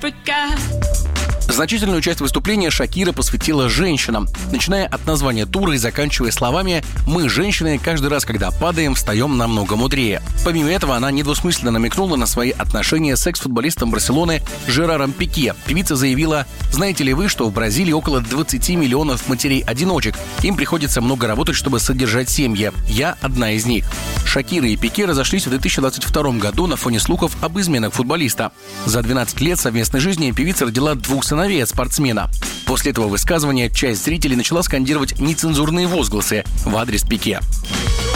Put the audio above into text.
Значительную часть выступления Шакира посвятила женщинам, начиная от названия тура и заканчивая словами «Мы, женщины, каждый раз, когда падаем, встаем намного мудрее». Помимо этого, она недвусмысленно намекнула на свои отношения с экс-футболистом Барселоны Жераром Пике. Певица заявила: «Знаете ли вы, что в Бразилии около 20 миллионов матерей-одиночек? Им приходится много работать, чтобы содержать семьи. Я одна из них». Шакира и Пике разошлись в 2022 году на фоне слухов об изменах футболиста. За 12 лет совместной жизни певица родила 2 сыновей от спортсмена. После этого высказывания часть зрителей начала скандировать нецензурные возгласы в адрес Пике.